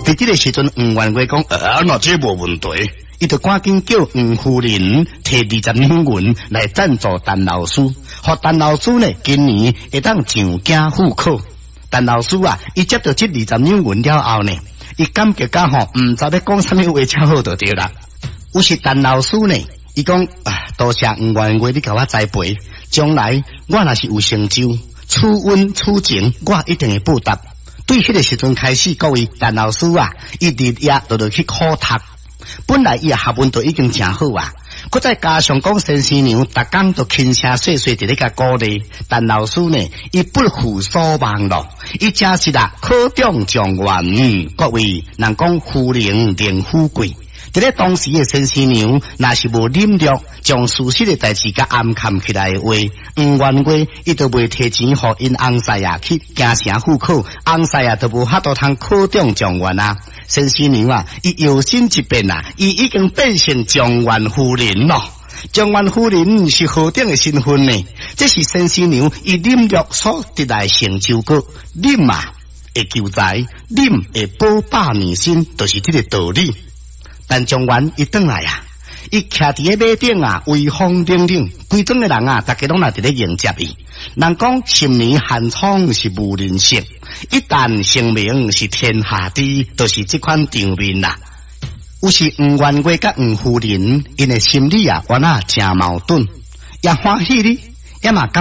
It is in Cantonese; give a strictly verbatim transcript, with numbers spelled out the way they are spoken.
伫这个时阵，黄元贵讲，啊，那这无问题。伊就赶紧叫黄夫人摕二十两银来赞助陈老师，互陈老师呢今年会当上京赴考。陈老师啊，伊接到这二十两银了后呢，伊感觉到吼，毋知要讲啥物话才好就对啦。有时陈老师呢，伊讲啊，多谢黄元贵你甲我栽培，将来我若是有成就，处恩处情，我一定会报答。对迄个时阵开始，各位陈老师啊，一日夜都落去苦读。本来伊学问都已经真好啊，佮再加上讲先生娘，逐工都轻声细细伫咧甲鼓励，但老师呢，伊不负所望咯，伊真是啦，考中状元。各位人讲夫人令富贵，伫咧当时嘅先生娘，若是无忍略，将事实嘅代志甲暗藏起来嘅话，黄元贵伊都袂摕钱互因翁婿啊去京城赴考，翁婿啊都无法度通考中状元啊。先生娘啊，伊摇身一变啊，伊已经变成状元夫人咯。状元夫人是何等的身份呢？这是先生娘伊忍略所得来成就果，忍啊会求财，忍会保百年身，就是这个道理。但状元一转来啊，伊徛伫个马顶啊，威风凛凛，规庄的人啊，大家拢来伫咧迎接伊。人讲十年寒窗是无人识，一旦成名是天下知，就是这款场面啦。有时黄元贵甲黄夫人，因的心理啊，原来真矛盾，也欢喜哩，也嘛感